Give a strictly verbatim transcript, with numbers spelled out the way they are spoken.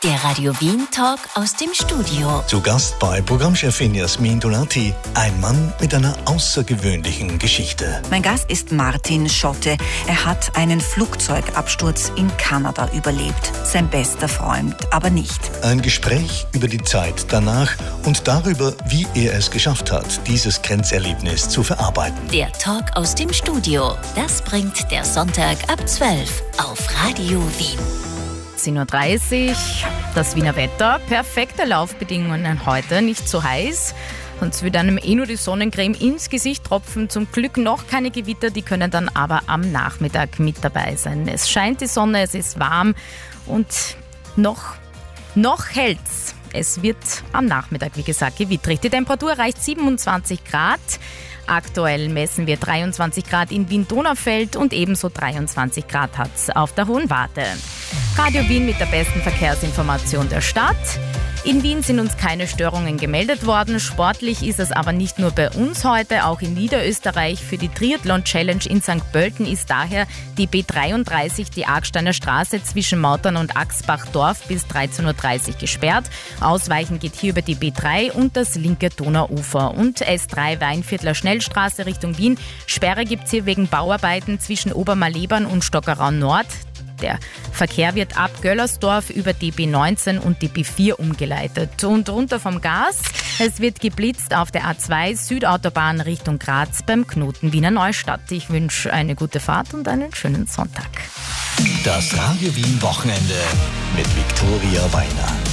Der Radio Wien Talk aus dem Studio. Zu Gast bei Programmchefin Jasmin Donati, ein Mann mit einer außergewöhnlichen Geschichte. Mein Gast ist Martin Schotte. Er hat einen Flugzeugabsturz in Kanada überlebt. Sein bester Freund aber nicht. Ein Gespräch über die Zeit danach und darüber, wie er es geschafft hat, dieses Grenzerlebnis zu verarbeiten. Der Talk aus dem Studio. Das bringt der Sonntag ab zwölf auf Radio Wien. zehn Uhr dreißig, das Wiener Wetter, perfekte Laufbedingungen heute, nicht zu heiß. Sonst würde einem eh nur die Sonnencreme ins Gesicht tropfen. Zum Glück noch keine Gewitter, die können dann aber am Nachmittag mit dabei sein. Es scheint die Sonne, es ist warm und noch, noch hält's. Es wird am Nachmittag, wie gesagt, gewittrig. Die Temperatur erreicht siebenundzwanzig Grad. Aktuell messen wir dreiundzwanzig Grad in Wien-Donaufeld und ebenso dreiundzwanzig Grad hat es auf der Hohen Warte. Radio Wien mit der besten Verkehrsinformation der Stadt. In Wien sind uns keine Störungen gemeldet worden. Sportlich ist es aber nicht nur bei uns heute, auch in Niederösterreich. Für die Triathlon-Challenge in Sankt Pölten ist daher die B dreiunddreißig, die Argsteiner Straße zwischen Mautern und Axbach-Dorf bis dreizehn Uhr dreißig gesperrt. Ausweichen geht hier über die B drei und das linke Donauufer. Und S drei Weinviertler Schnellstraße Richtung Wien. Sperre gibt es hier wegen Bauarbeiten zwischen Obermalebern und Stockerau Nord. Der Verkehr wird ab Göllersdorf über die B neunzehn und die B vier umgeleitet. Und runter vom Gas, es wird geblitzt auf der A zwei Südautobahn Richtung Graz beim Knoten Wiener Neustadt. Ich wünsche eine gute Fahrt und einen schönen Sonntag. Das Radio Wien Wochenende mit Viktoria Weiner.